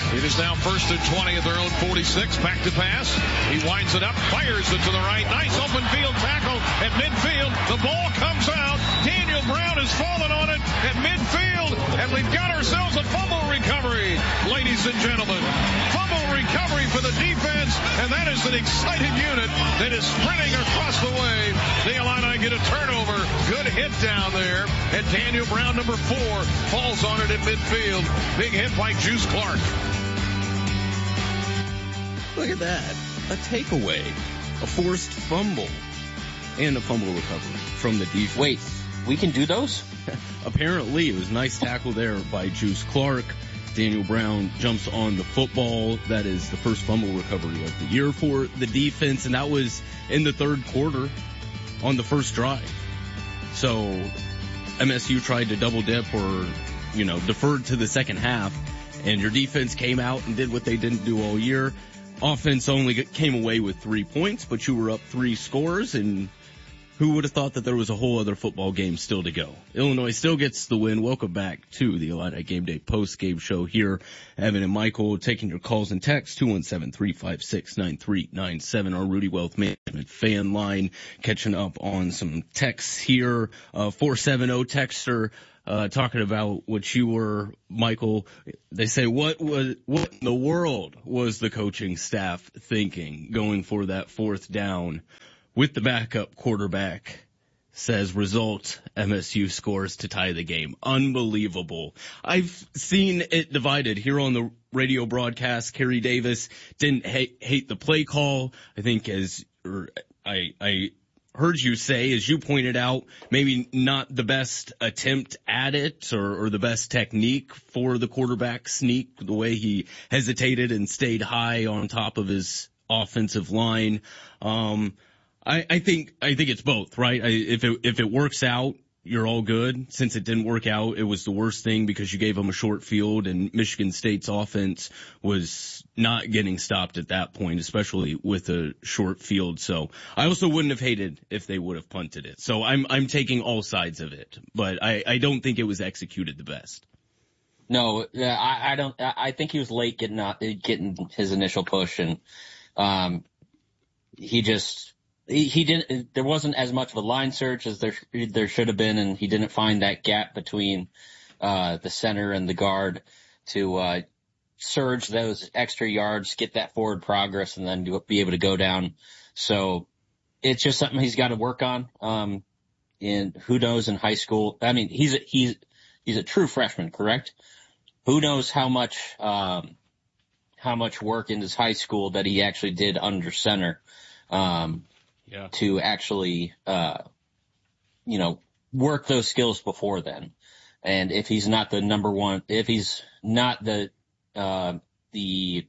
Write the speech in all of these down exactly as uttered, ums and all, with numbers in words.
It is now first and twenty at their own forty-six. Back to pass. He winds it up, fires it to the right. Nice open field tackle at midfield. The ball comes out. Daniel Brown has fallen on it at midfield, and we've got ourselves a fumble recovery, ladies and gentlemen. Fumble recovery for the defense, and that is an excited unit that is sprinting across the way. The Illini get a turnover. Good hit down there, and Daniel Brown, number four, falls on it at midfield. Big hit by Juice Clark. Look at that. A takeaway, a forced fumble, and a fumble recovery from the defense. Wait, we can do those? Apparently, it was a nice tackle there by Juice Clark. Daniel Brown jumps on the football. That is the first fumble recovery of the year for the defense, and that was in the third quarter on the first drive. So M S U tried to double dip or, you know, deferred to the second half, and your defense came out and did what they didn't do all year. Offense only came away with three points, but you were up three scores, and who would have thought that there was a whole other football game still to go? Illinois still gets the win. Welcome back to the Illini Game Day post-game show here. Evan and Michael taking your calls and texts, two one seven, three five six, nine three nine seven. Our Rudy Wealth Management fan line, catching up on some texts here. Uh, four seven zero texter. Uh, talking about what you were, Michael. They say, what was, what in the world was the coaching staff thinking going for that fourth down with the backup quarterback? Says result, M S U scores to tie the game. Unbelievable. I've seen it divided here on the radio broadcast. Kerry Davis didn't hate, hate the play call. I think as, or I, I, heard you say, as you pointed out, maybe not the best attempt at it or, or the best technique for the quarterback sneak, the way he hesitated and stayed high on top of his offensive line. Um, I, I think, I think it's both, right? I, if it, if it works out, you're all good. Since it didn't work out, it was the worst thing because you gave them a short field, and Michigan State's offense was not getting stopped at that point, especially with a short field. So I also wouldn't have hated if they would have punted it. So I'm, I'm taking all sides of it, but I, I don't think it was executed the best. No, I, I don't, I think he was late getting out, getting his initial push, and, um, he just, He, he didn't, there wasn't as much of a line search as there, there should have been, and he didn't find that gap between, uh, the center and the guard to, uh, surge those extra yards, get that forward progress, and then do, be able to go down. So it's just something he's got to work on. Um, and who knows in high school, I mean, he's a, he's, he's a true freshman, correct? Who knows how much, um, how much work in his high school that he actually did under center. Um, Yeah. to actually, uh, you know, work those skills before then. And if he's not the number one, if he's not the, uh, the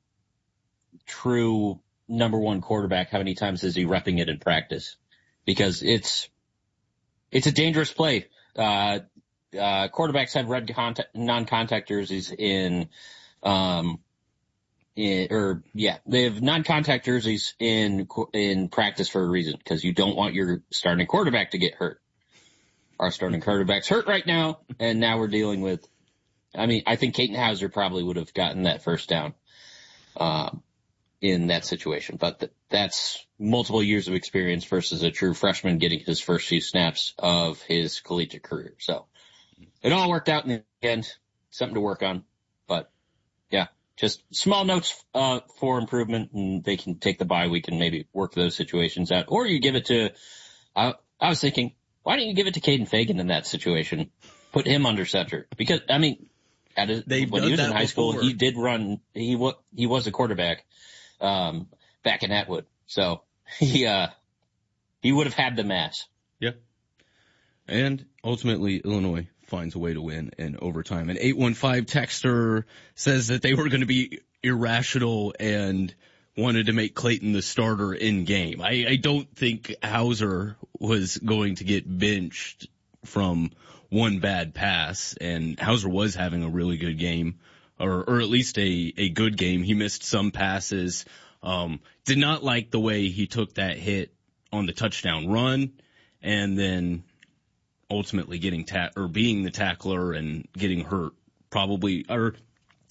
true number one quarterback, how many times is he repping it in practice? Because it's, it's a dangerous play. Uh, uh, quarterbacks have red contact, non-contact jerseys in, um, In, or yeah, they have non-contact jerseys in in practice for a reason, because you don't want your starting quarterback to get hurt. Our starting quarterback's hurt right now, and now we're dealing with. I mean, I think Katin Hauser probably would have gotten that first down, um, in that situation, but th- that's multiple years of experience versus a true freshman getting his first few snaps of his collegiate career. So it all worked out in the end. Something to work on, but yeah. Just small notes, uh, for improvement, and they can take the bye week and maybe work those situations out. Or you give it to, I, I was thinking, why don't you give it to Caden Fagan in that situation? Put him under center. Because, I mean, at a, when he was in high before. school, he did run, he, w- he was a quarterback, um, back in Atwood. So he, uh, he would have had the mass. Yep. And ultimately, Illinois finds a way to win in overtime. An eight one five texter says that they were going to be irrational and wanted to make Clayton the starter in game. I, I don't think Hauser was going to get benched from one bad pass, and Hauser was having a really good game, or, or at least a, a good game. He missed some passes. Um, did not like the way he took that hit on the touchdown run, and then ultimately getting ta- or being the tackler and getting hurt, probably, or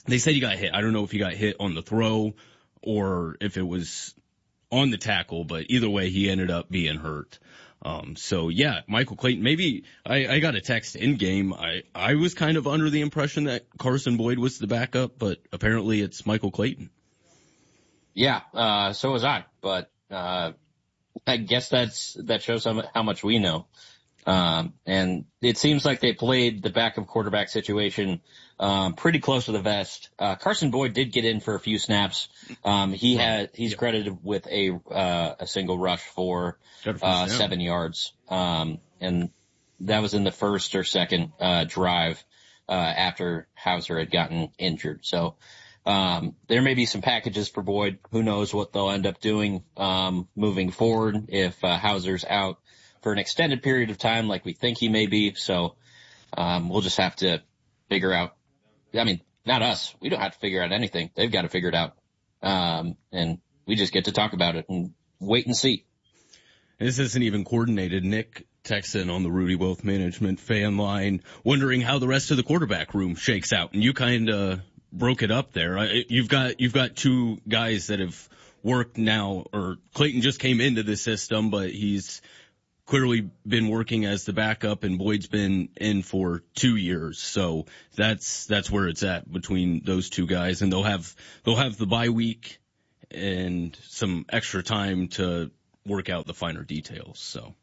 they said he got hit. I don't know if he got hit on the throw or if it was on the tackle, but either way, he ended up being hurt. Um, so yeah, Michael Clayton, maybe I, I got a text in game. I, I was kind of under the impression that Carson Boyd was the backup, but apparently it's Michael Clayton. Yeah, uh, so was I, but, uh, I guess that's, that shows how, how much we know. Um, and it seems like they played the backup quarterback situation, um, pretty close to the vest. Uh, Carson Boyd did get in for a few snaps. Um, he had, he's credited with a, uh, a single rush for, uh, seven yards. Um, and that was in the first or second, uh, drive, uh, after Hauser had gotten injured. So, um, there may be some packages for Boyd. Who knows what they'll end up doing, um, moving forward if, uh, Hauser's out for an extended period of time like we think he may be. So, um, we'll just have to figure out, I mean, not us. We don't have to figure out anything. They've got to figure it out. Um, and we just get to talk about it and wait and see. This isn't even coordinated. Nick texted on the Rudy Wealth Management fan line wondering how the rest of the quarterback room shakes out. And you kind of broke it up there. You've got, you've got two guys that have worked now, or Clayton just came into the system, but he's clearly been working as the backup, and Boyd's been in for two years. So that's, that's where it's at between those two guys. And they'll have, they'll have the bye week and some extra time to work out the finer details. So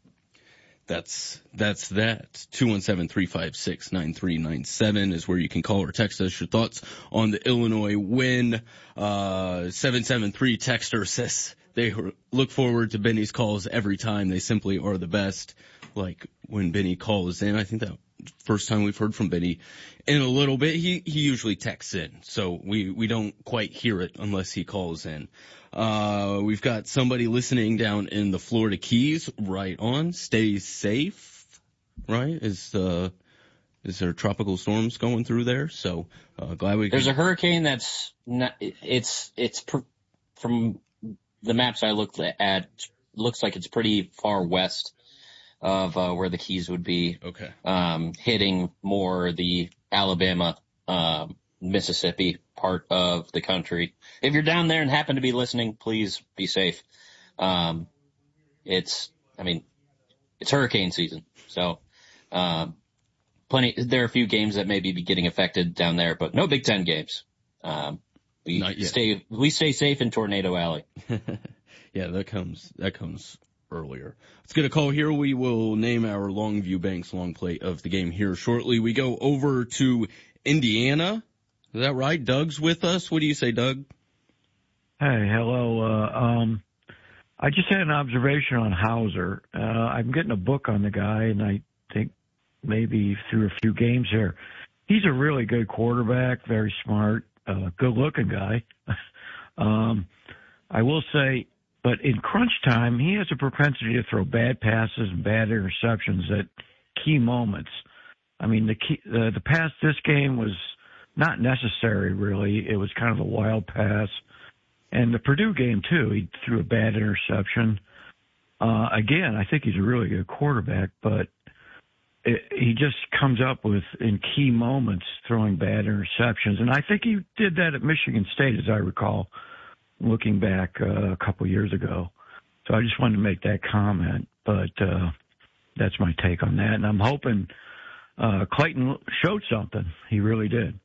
that's, that's that. two one seven, three five six, nine three nine seven is where you can call or text us your thoughts on the Illinois win. Uh, seven seven three texter says, they look forward to Benny's calls every time. They simply are the best. Like when Benny calls in, I think that first time we've heard from Benny in a little bit, he, he usually texts in. So we, we don't quite hear it unless he calls in. Uh, we've got somebody listening down in the Florida Keys. Right on. Stay safe. Right? Is, uh, is there tropical storms going through there? So, uh, glad we There's can... a hurricane that's not, it's, it's pr- from, the maps I looked at, looks like it's pretty far west of uh, where the Keys would be. Okay. Um, hitting more the Alabama, uh, Mississippi part of the country. If you're down there and happen to be listening, please be safe. Um, it's, I mean, it's hurricane season. So, um, plenty, there are a few games that may be getting affected down there, but no Big Ten games. Um, We stay, we stay safe in Tornado Alley. Yeah, that comes, that comes earlier. Let's get a call here. We will name our Longview Banks long play of the game here shortly. We go over to Indiana. Is that right? Doug's with us. What do you say, Doug? Hey, hello. Uh, um, I just had an observation on Hauser. Uh, I'm getting a book on the guy, and I think maybe through a few games here. He's a really good quarterback, very smart. Uh, good-looking guy. um, I will say, but in crunch time, he has a propensity to throw bad passes and bad interceptions at key moments. I mean, the key, uh, the pass this game was not necessary, really. It was kind of a wild pass. And the Purdue game, too, he threw a bad interception. Uh, again, I think he's a really good quarterback, but it, he just comes up with, in key moments, throwing bad interceptions. And I think he did that at Michigan State, as I recall, looking back uh, a couple years ago. So I just wanted to make that comment, but uh, that's my take on that. And I'm hoping uh, Clayton showed something. He really did.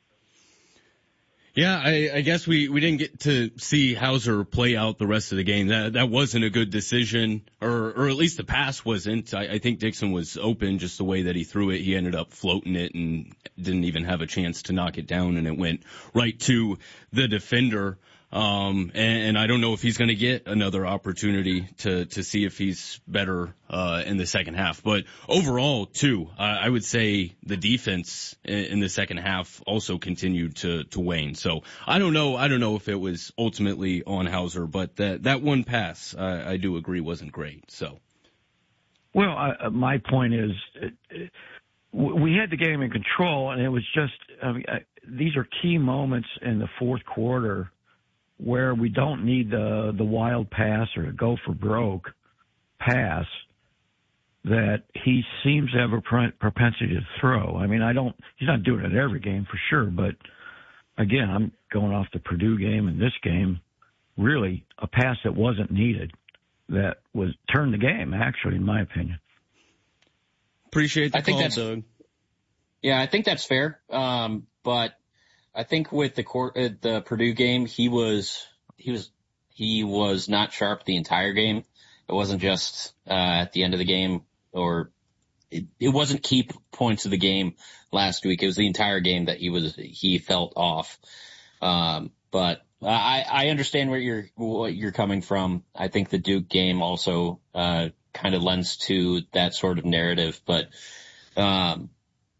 Yeah, I, I guess we, we didn't get to see Hauser play out the rest of the game. That that wasn't a good decision, or or at least the pass wasn't. I, I think Dixon was open, just the way that he threw it. He ended up floating it and didn't even have a chance to knock it down, and it went right to the defender. Um, and, and I don't know if he's going to get another opportunity to, to see if he's better, uh, in the second half. But overall, too, uh, I would say the defense in, in the second half also continued to, to wane. So I don't know, I don't know if it was ultimately on Hauser, but that, that one pass, uh, I do agree wasn't great. So. Well, I, my point is, it, it, we had the game in control, and it was just, I mean, I, these are key moments in the fourth quarter where we don't need the the wild pass or the go for broke pass that he seems to have a propensity to throw. I mean, I don't, he's not doing it every game for sure, but again, I'm going off the Purdue game and this game, really a pass that wasn't needed that was turned the game, actually, in my opinion. Appreciate the I think call, that's, Doug. Yeah, I think that's fair. Um, but I think with the court, uh, the Purdue game, he was, he was, he was not sharp the entire game. It wasn't just, uh, at the end of the game, or it, it wasn't key points of the game last week. It was the entire game that he was, he felt off. Um, but I, I understand where you're, what you're coming from. I think the Duke game also, uh, kind of lends to that sort of narrative, but, um,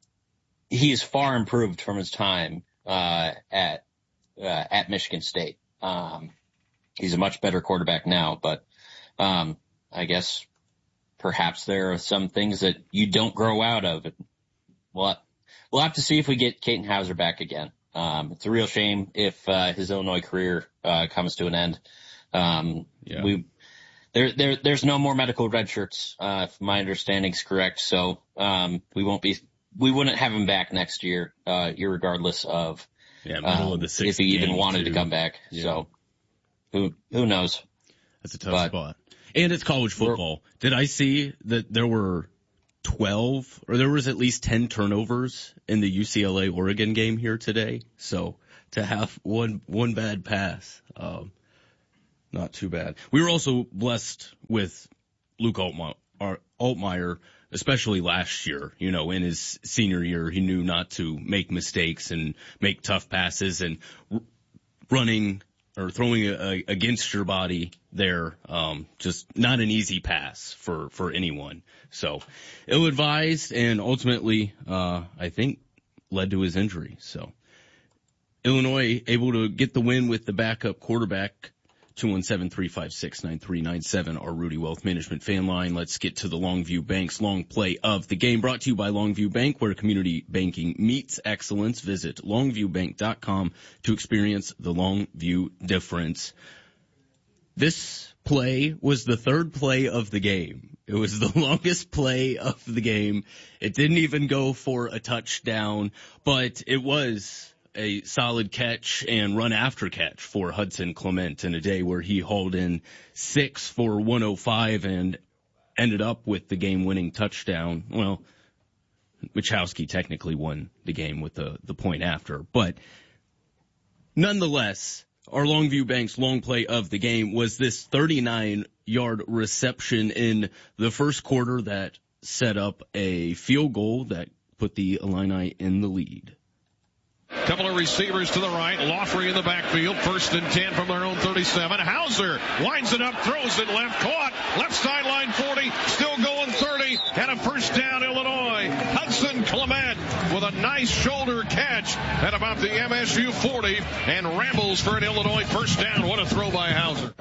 he's far improved from his time, uh, at, uh, at Michigan State. Um, he's a much better quarterback now, but, um, I guess perhaps there are some things that you don't grow out of. We'll, we'll have to see if we get Katin Houser back again. Um, it's a real shame if, uh, his Illinois career, uh, comes to an end. Um, yeah. we, there, there, there's no more medical red shirts, uh, if my understanding's correct. So, um, we won't be, we wouldn't have him back next year, uh, irregardless of, yeah, middle um, of the sixth if he even wanted too. to come back. Yeah. So who, who knows? That's a tough but, spot. And it's college football. Did I see that there were twelve, or there was at least ten turnovers in the U C L A Oregon game here today? So to have one, one bad pass, um, not too bad. We were also blessed with Luke Altmaier, Altmaier, especially last year. You know, in his senior year, he knew not to make mistakes and make tough passes, and r- running or throwing a, a, against your body there, um, just not an easy pass for, for anyone. So ill-advised, and ultimately, uh, I think led to his injury. So Illinois able to get the win with the backup quarterback. two one seven, three five six, nine three nine seven, our Rudy Wealth Management fan line. Let's get to the Longview Bank's long play of the game, brought to you by Longview Bank, where community banking meets excellence. Visit longview bank dot com to experience the Longview difference. This play was the third play of the game. It was the longest play of the game. It didn't even go for a touchdown, but it was a solid catch and run after catch for Hudson Clement in a day where he hauled in six for one oh five and ended up with the game winning touchdown. Well, Wichowski technically won the game with the, the point after, but nonetheless, our Longview Bank's long play of the game was this thirty-nine yard reception in the first quarter that set up a field goal that put the Illini in the lead. Couple of receivers to the right. Laughley in the backfield. First and ten from their own thirty-seven. Houser winds it up, throws it left, caught. Left sideline forty, still going thirty. And a first down, Illinois. Hudson Clement with a nice shoulder catch at about the M S U forty and rambles for an Illinois first down. What a throw by Houser.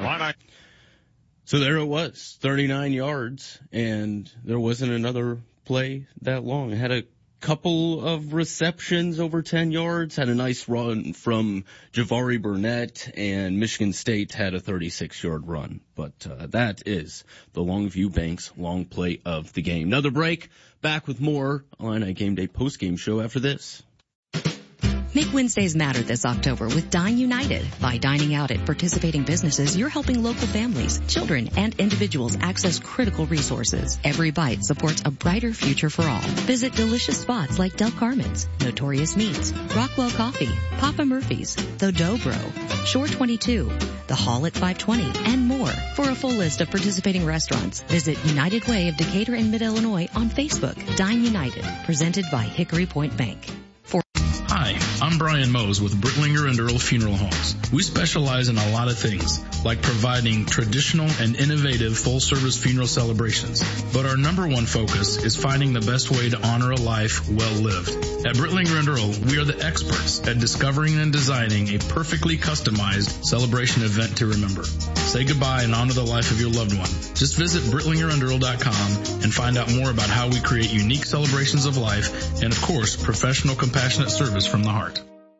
So there it was, thirty-nine yards, and there wasn't another play that long. It had a couple of receptions over ten yards, had a nice run from Javari Burnett, and Michigan State had a thirty-six yard run. But uh, that is the Longview Bank's long play of the game. Another break, back with more Illini Game Day postgame show after this. Make Wednesdays matter this October with Dine United. By dining out at participating businesses, you're helping local families, children, and individuals access critical resources. Every bite supports a brighter future for all. Visit delicious spots like Del Carmen's, Notorious Meats, Rockwell Coffee, Papa Murphy's, The Dobro, Shore twenty-two, The Hall at five twenty, and more. For a full list of participating restaurants, visit United Way of Decatur and Mid-Illinois on Facebook. Dine United, presented by Hickory Point Bank. Hi, I'm Brian Mose with Brittlinger and Earl Funeral Homes. We specialize in a lot of things, like providing traditional and innovative full-service funeral celebrations. But our number one focus is finding the best way to honor a life well lived. At Brittlinger and Earl, we are the experts at discovering and designing a perfectly customized celebration event to remember. Say goodbye and honor the life of your loved one. Just visit Brittlinger and Earl dot com and find out more about how we create unique celebrations of life and, of course, professional, compassionate service from the heart.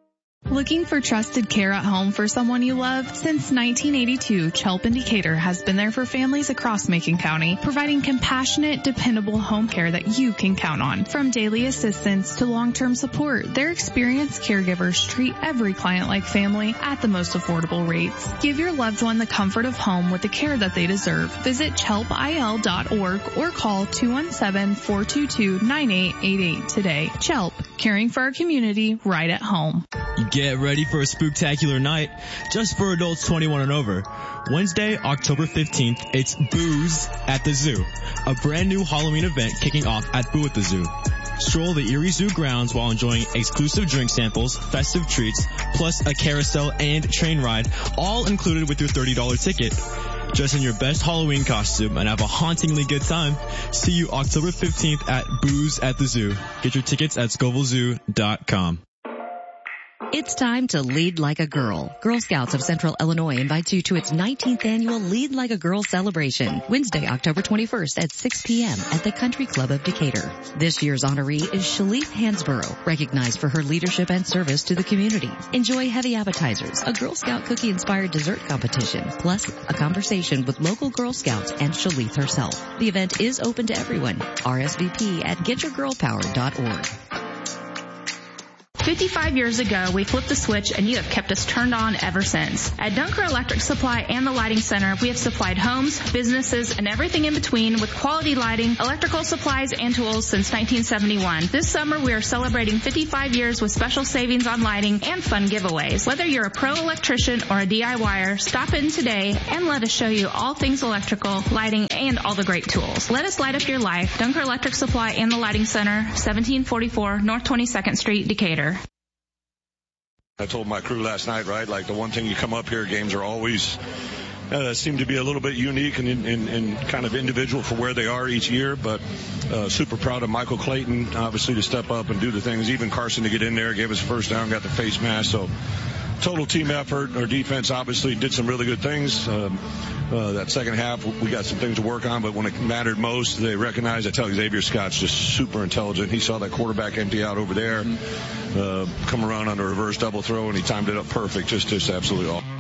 Looking for trusted care at home for someone you love? Since nineteen eighty-two, Chelp in Decatur has been there for families across Macon County, providing compassionate, dependable home care that you can count on. From daily assistance to long-term support, their experienced caregivers treat every client like family at the most affordable rates. Give your loved one the comfort of home with the care that they deserve. Visit chelp I L dot org or call two one seven, four two two, nine eight eight eight today. Chelp, caring for our community right at home. Get ready for a spooktacular night just for adults twenty-one and over. Wednesday, October fifteenth, it's Booze at the Zoo, a brand new Halloween event kicking off at Boo at the Zoo. Stroll the Erie Zoo grounds while enjoying exclusive drink samples, festive treats, plus a carousel and train ride, all included with your thirty dollars ticket. Dress in your best Halloween costume and have a hauntingly good time. See you October fifteenth at Booze at the Zoo. Get your tickets at scoville zoo dot com. It's time to lead like a girl. Girl Scouts of Central Illinois invites you to its nineteenth annual Lead Like a Girl celebration, Wednesday, October twenty-first at six p.m. at the Country Club of Decatur. This year's honoree is Shalif Hansborough, recognized for her leadership and service to the community. Enjoy heavy appetizers, a Girl Scout cookie-inspired dessert competition, plus a conversation with local Girl Scouts and Shalif herself. The event is open to everyone. R S V P at get your girl power dot org. fifty-five years ago, we flipped the switch and you have kept us turned on ever since. At Dunker Electric Supply and the Lighting Center, we have supplied homes, businesses, and everything in between with quality lighting, electrical supplies, and tools since nineteen seventy-one. This summer, we are celebrating fifty-five years with special savings on lighting and fun giveaways. Whether you're a pro electrician or a D I Y er, stop in today and let us show you all things electrical, lighting, and all the great tools. Let us light up your life. Dunker Electric Supply and the Lighting Center, seventeen forty-four North twenty-second Street, Decatur. I told my crew last night, right, like the one thing you come up here, games are always uh, seem to be a little bit unique and, and, and kind of individual for where they are each year, but uh, super proud of Michael Clayton, obviously, to step up and do the things. Even Carson to get in there, gave us a first down, got the face mask. So total team effort. Our defense obviously did some really good things. Um, uh, that second half, we got some things to work on, but when it mattered most, they recognized. I tell Xavier Scott's just super intelligent. He saw that quarterback empty out over there, uh, come around on a reverse double throw, and he timed it up perfect. Just, just absolutely awesome.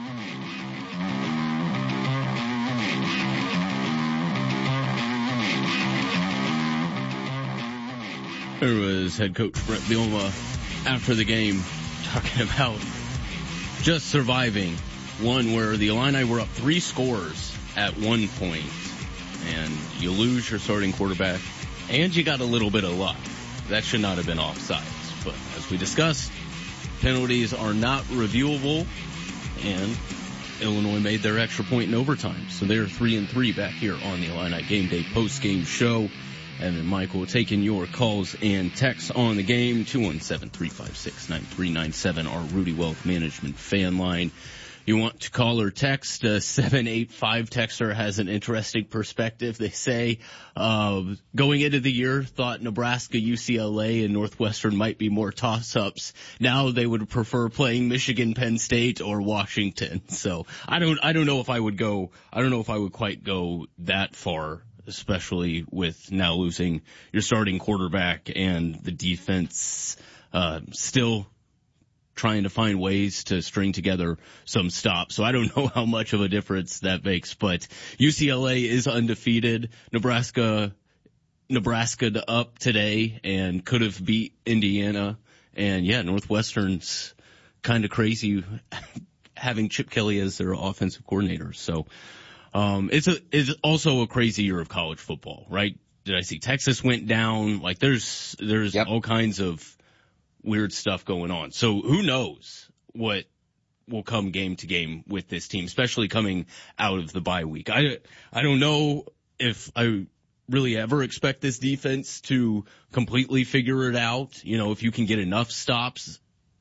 There was head coach Brett Bielema after the game talking about just surviving one where the Illini were up three scores at one point, and you lose your starting quarterback, and you got a little bit of luck. That should not have been offsides. But as we discussed, penalties are not reviewable, and Illinois made their extra point in overtime. So they're three and three back here on the Illini Game Day post-game show. And then Michael taking your calls and texts on the game, two one seven, three five six, nine three nine seven, our Rudy Wealth Management fan line. You want to call or text, uh, seven eight five texter has an interesting perspective. They say, uh, going into the year, thought Nebraska, U C L A, and Northwestern might be more toss-ups. Now they would prefer playing Michigan, Penn State, or Washington. So I don't, I don't know if I would go, I don't know if I would quite go that far, especially with now losing your starting quarterback and the defense, uh, still trying to find ways to string together some stops. So I don't know how much of a difference that makes, but U C L A is undefeated. Nebraska, Nebraska up today and could have beat Indiana. And yeah, Northwestern's kind of crazy having Chip Kelly as their offensive coordinator. So, um, it's a, it's also a crazy year of college football, right? Did I see Texas went down? Like there's, there's yep. all kinds of weird stuff going on. So who knows what will come game to game with this team, especially coming out of the bye week. I, I don't know if I really ever expect this defense to completely figure it out. You know, if you can get enough stops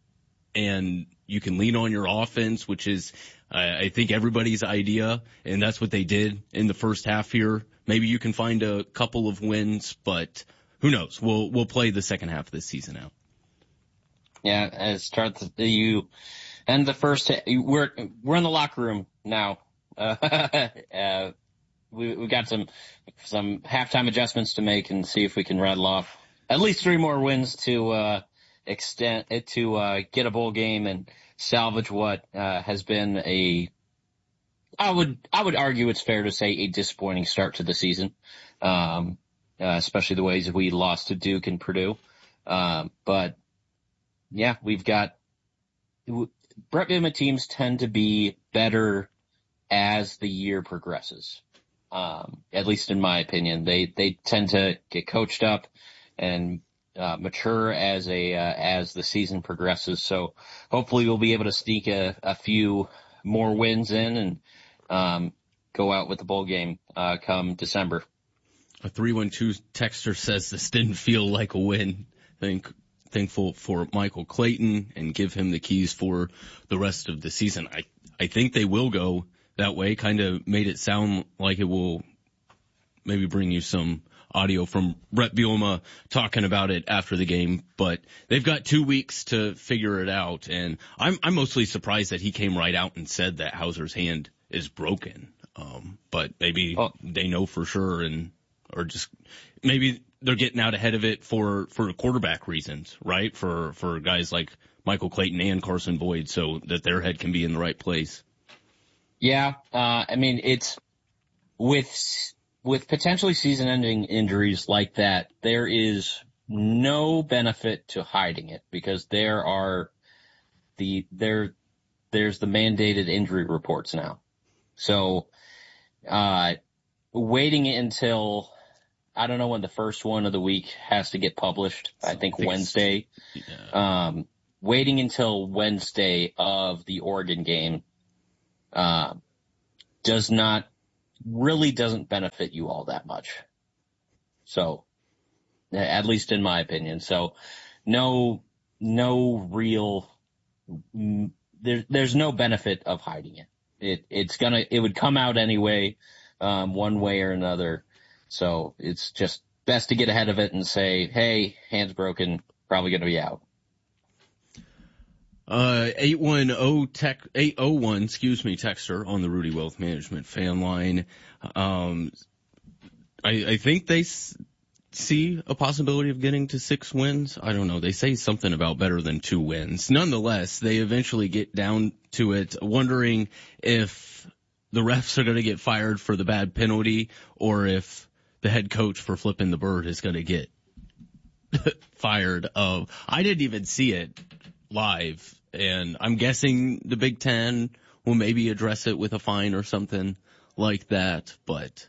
and you can lean on your offense, which is, uh, I think everybody's idea, and that's what they did in the first half here. Maybe you can find a couple of wins, but who knows? We'll, we'll play the second half of this season out. Yeah, as start the, you end the first. We're we're in the locker room now. Uh, uh, we we got some some halftime adjustments to make and see if we can rattle off at least three more wins to uh extend it to uh, get a bowl game and salvage what uh, has been a, I would I would argue it's fair to say a disappointing start to the season, um, uh, especially the ways we lost to Duke and Purdue. Um, but yeah, we've got Brett Bielema teams tend to be better as the year progresses. Um, at least in my opinion, they they tend to get coached up and uh, mature as a uh, as the season progresses. So hopefully we'll be able to sneak a, a few more wins in and um, go out with the bowl game uh, come December. A three one two texter says this didn't feel like a win. Think thankful for Michael Clayton and give him the keys for the rest of the season. I I think they will go that way. Kind of made it sound like it will. Maybe bring you some audio from Brett Bielema talking about it after the game, but they've got two weeks to figure it out. And I'm, I'm mostly surprised that he came right out and said that Hauser's hand is broken. Um, but maybe oh. they know for sure and, or just maybe they're getting out ahead of it for, for quarterback reasons, right? For, for guys like Michael Clayton and Carson Boyd so that their head can be in the right place. Yeah. Uh, I mean, it's with, With potentially season-ending injuries like that, there is no benefit to hiding it because there are the there there's the mandated injury reports now. So, uh, waiting until I don't know when the first one of the week has to get published. I think Wednesday. Yeah. Um, waiting until Wednesday of the Oregon game, uh, does not. really doesn't benefit you all that much. So, at least in my opinion. So, no, no real, there, there's no benefit of hiding it. It, it's gonna, it would come out anyway, um, one way or another. So, it's just best to get ahead of it and say, hey, hand's broken, probably gonna be out. Uh, eight one zero tech, eight oh one, excuse me, texter on the Rudy Wealth Management fan line. Um, I, I think they s- see a possibility of getting to six wins. I don't know. They say something about better than two wins. Nonetheless, they eventually get down to it, wondering if the refs are going to get fired for the bad penalty or if the head coach for flipping the bird is going to get fired. Uh, I didn't even see it live, and I'm guessing the Big Ten will maybe address it with a fine or something like that, but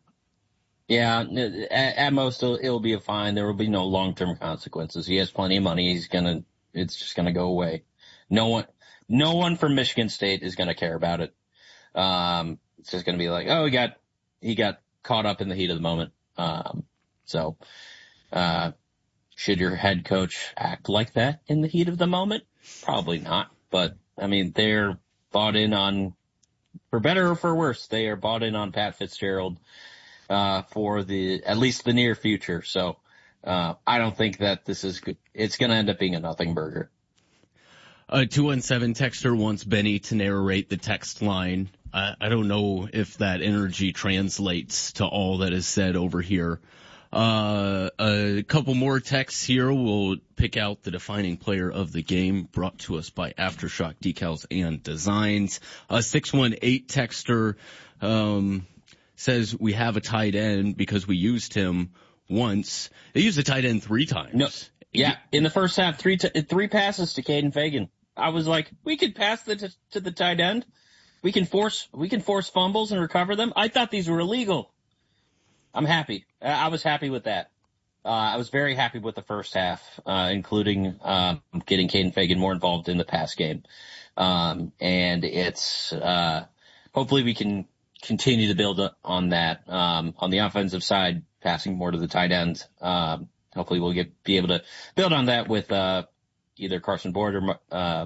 yeah, at, at most it'll, it'll be a fine. There will be no long-term consequences. He has plenty of money. He's gonna, it's just gonna go away. No one, no one from Michigan State is gonna care about it. Um, it's just gonna be like, oh, he got, he got caught up in the heat of the moment. Um, so, uh, should your head coach act like that in the heat of the moment? Probably not. But, I mean, they're bought in on, for better or for worse, they are bought in on Pat Fitzgerald uh for the, at least the near future. So, uh I don't think that this is good. It's going to end up being a nothing burger. Uh, two one seven texter wants Benny to narrate the text line. I, I don't know if that energy translates to all that is said over here. Uh, a couple more texts here. We'll pick out the defining player of the game, brought to us by Aftershock Decals and Designs. A six one eight texter, um, says we have a tight end because we used him once. They used the tight end three times. No, yeah, in the first half, three, t- three passes to Caden Fagan. I was like, we could pass the t- to the tight end. We can force, we can force fumbles and recover them. I thought these were illegal. I'm happy. I was happy with that. Uh, I was very happy with the first half, uh, including, um, getting Caden Fagan more involved in the pass game. Um, and it's, uh, hopefully we can continue to build on that, um, on the offensive side, passing more to the tight end. Um, hopefully we'll get, be able to build on that with, uh, either Carson Boyd or, uh,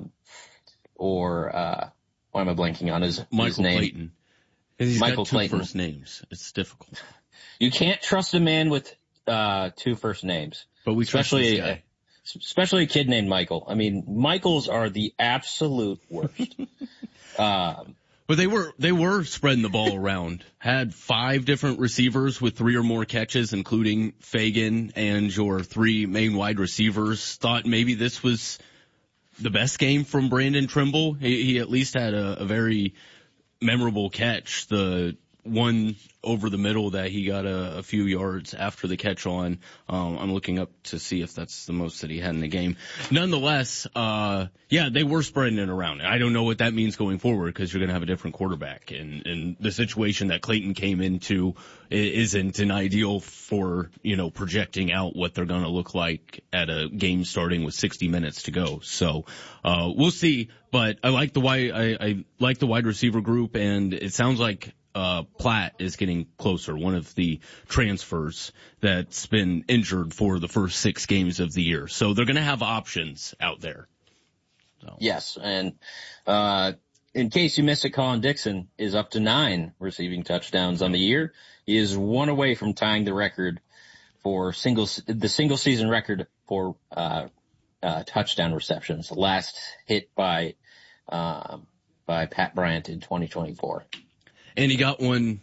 or, uh, what am I blanking on his, Michael his name? Clayton. He's Michael got two Clayton. first names. It's difficult. You can't trust a man with uh two first names. But we trust especially this guy. A, especially a kid named Michael. I mean, Michaels are the absolute worst. um, But they were, they were spreading the ball around. Had five different receivers with three or more catches, including Fagan, and your three main wide receivers. Thought maybe this was the best game from Brandon Trimble. He, he at least had a, a very memorable catch. The one over the middle that he got a, a few yards after the catch on. Um, I'm looking up to see if that's the most that he had in the game. Nonetheless, uh, yeah, they were spreading it around. I don't know what that means going forward because you're going to have a different quarterback. And, and the situation that Clayton came into isn't an ideal for, you know, projecting out what they're going to look like at a game starting with sixty minutes to go. So, uh, we'll see. But I like the wide, I, I like the wide receiver group, and it sounds like Uh, Platt is getting closer, one of the transfers that's been injured for the first six games of the year. So they're going to have options out there. So. Yes, and uh in case you missed it, Colin Dixon is up to nine receiving touchdowns on the year. He is one away from tying the record for single, the single season record for uh, uh touchdown receptions, last hit by um by Pat Bryant in twenty twenty-four. And he got one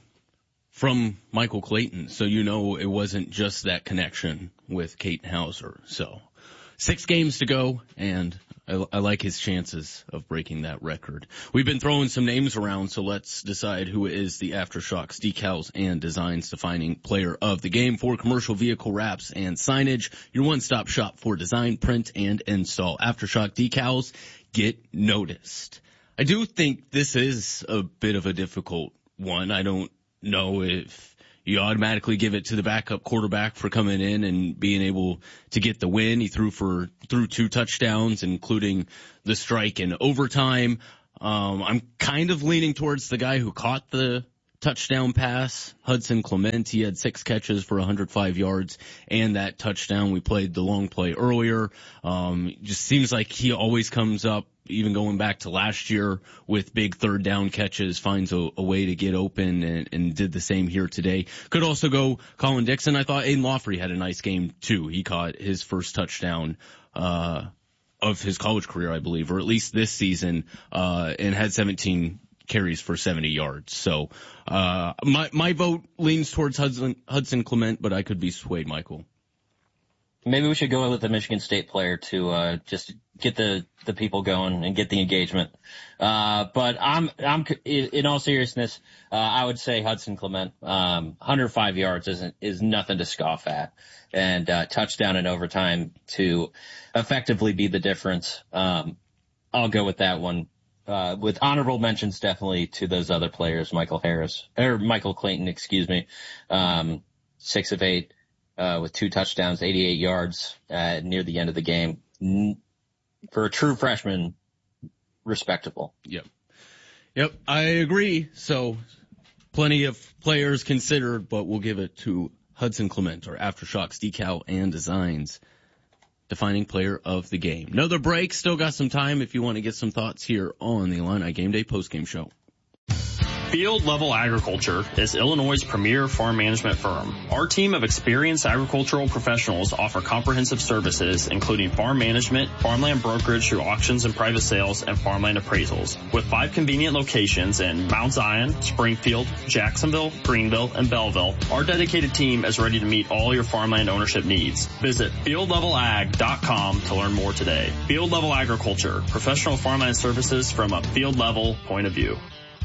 from Michael Clayton, so you know it wasn't just that connection with Kate Hauser. So six games to go, and I, I like his chances of breaking that record. We've been throwing some names around, so let's decide who is the Aftershocks Decals and Designs defining player of the game. For commercial vehicle wraps and signage, your one-stop shop for design, print, and install. Aftershock Decals, get noticed. I do think this is a bit of a difficult one. I don't know if you automatically give it to the backup quarterback for coming in and being able to get the win. He threw for, threw two touchdowns, including the strike in overtime. Um, I'm kind of leaning towards the guy who caught the touchdown pass, Hudson Clement. He had six catches for one hundred five yards and that touchdown. We played the long play earlier. Um, it just seems like he always comes up, even going back to last year, with big third down catches, finds a, a way to get open, and, and did the same here today. Could also go Colin Dixon. I thought Aiden Lawfrey had a nice game too. He caught his first touchdown, uh, of his college career, I believe, or at least this season, uh, and had seventeen carries for seventy yards. So, uh, my, my vote leans towards Hudson, Hudson Clement, but I could be swayed, Michael. Maybe we should go with the Michigan State player to, uh, just get the, the people going and get the engagement. Uh, but I'm, I'm, in all seriousness, uh, I would say Hudson Clement. Um, one hundred five yards isn't, is nothing to scoff at. And, uh, touchdown in overtime to effectively be the difference. Um, I'll go with that one. Uh, with honorable mentions definitely to those other players, Michael Harris, or Michael Clayton, excuse me. Um, six of eight. Uh, with two touchdowns, eighty-eight yards, uh, near the end of the game. For a true freshman, respectable. Yep. Yep, I agree. So, plenty of players considered, but we'll give it to Hudson Clement, or Aftershocks Decal and Designs defining player of the game. Another break. Still got some time if you want to get some thoughts here on the Illini Game Day postgame show. Field Level Agriculture is Illinois' premier farm management firm. Our team of experienced agricultural professionals offer comprehensive services, including farm management, farmland brokerage through auctions and private sales, and farmland appraisals. With five convenient locations in Mount Zion, Springfield, Jacksonville, Greenville, and Belleville, our dedicated team is ready to meet all your farmland ownership needs. Visit field level ag dot com to learn more today. Field Level Agriculture, professional farmland services from a field level point of view.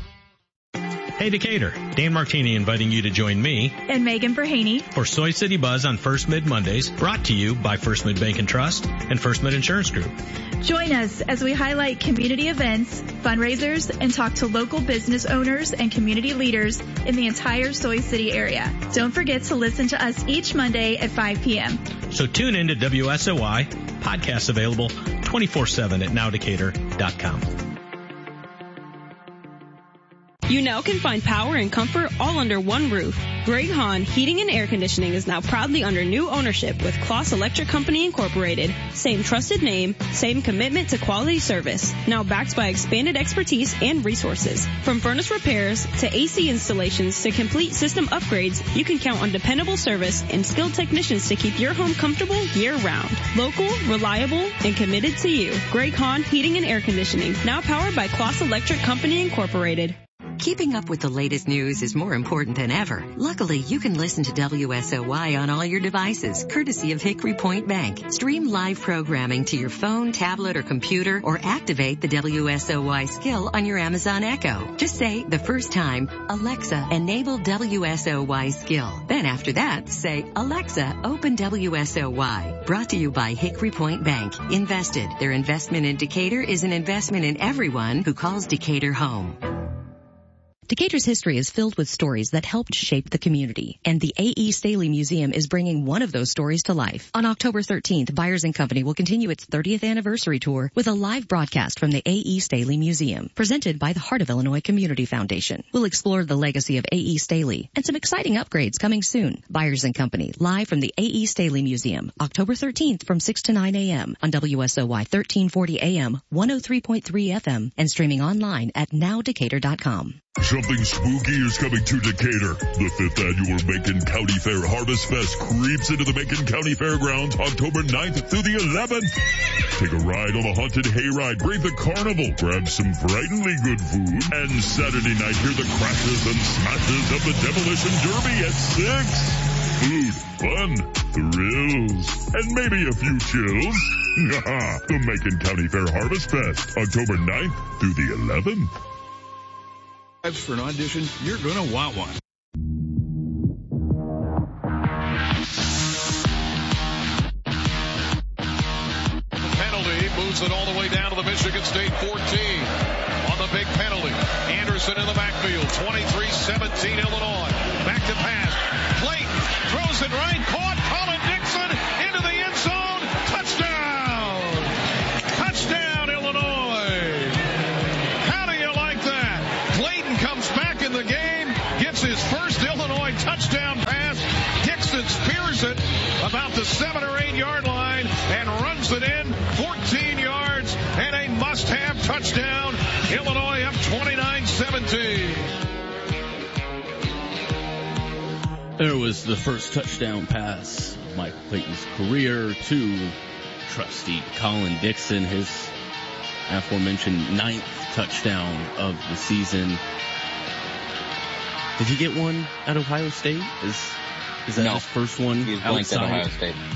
Hey Decatur, Dan Martini inviting you to join me and Megan Verhaney for Soy City Buzz on First Mid Mondays, brought to you by First Mid Bank and Trust and First Mid Insurance Group. Join us as we highlight community events, fundraisers, and talk to local business owners and community leaders in the entire Soy City area. Don't forget to listen to us each Monday at five p.m. So tune in to W S O I, podcasts available twenty-four seven at now decatur dot com. You now can find power and comfort all under one roof. Greg Hahn Heating and Air Conditioning is now proudly under new ownership with Kloss Electric Company Incorporated. Same trusted name, same commitment to quality service. Now backed by expanded expertise and resources. From furnace repairs to A C installations to complete system upgrades, you can count on dependable service and skilled technicians to keep your home comfortable year-round. Local, reliable, and committed to you. Greg Hahn Heating and Air Conditioning, now powered by Kloss Electric Company Incorporated. Keeping up with the latest news is more important than ever. Luckily, you can listen to W S O Y on all your devices, courtesy of Hickory Point Bank. Stream live programming to your phone, tablet, or computer, or activate the W S O Y skill on your Amazon Echo. Just say the first time, Alexa, enable W S O Y skill. Then after that, say, Alexa, open W S O Y. Brought to you by Hickory Point Bank. Invested. Their investment in Decatur is an investment in everyone who calls Decatur home. Decatur's history is filled with stories that helped shape the community, and the A E. Staley Museum is bringing one of those stories to life. On October thirteenth, Byers and Company will continue its thirtieth anniversary tour with a live broadcast from the A E. Staley Museum, presented by the Heart of Illinois Community Foundation. We'll explore the legacy of A E. Staley and some exciting upgrades coming soon. Byers and Company, live from the A E. Staley Museum, October thirteenth from six to nine a.m. on W S O Y thirteen forty A M, one oh three point three F M, and streaming online at now decatur dot com. Something spooky is coming to Decatur. The fifth annual Macon County Fair Harvest Fest creeps into the Macon County Fairgrounds October ninth through the eleventh. Take a ride on the haunted hayride, brave the carnival, grab some frighteningly good food, and Saturday night hear the crashes and smashes of the Demolition Derby at six. Food, fun, thrills, and maybe a few chills. The Macon County Fair Harvest Fest, October ninth through the eleventh. For an audition, you're going to want one. The penalty moves it all the way down to the Michigan State fourteen. On the big penalty, Anderson in the backfield, twenty-three seventeen Illinois. Back to pass. Clayton throws it right, caught. Colin Dixon into the end zone. Touchdown! Touchdown, Illinois! How do you like that? Clayton comes back in the game, gets his first Illinois touchdown pass. Dixon spears it about the seven or eight yard line and runs it in fourteen yards and a must-have touchdown. Illinois up twenty-nine seventeen. There was the first touchdown pass of Michael Clayton's career to trusty Colin Dixon, his aforementioned ninth touchdown of the season. Did he get one at Ohio State? Is is that no. his first one He's outside? At Ohio State.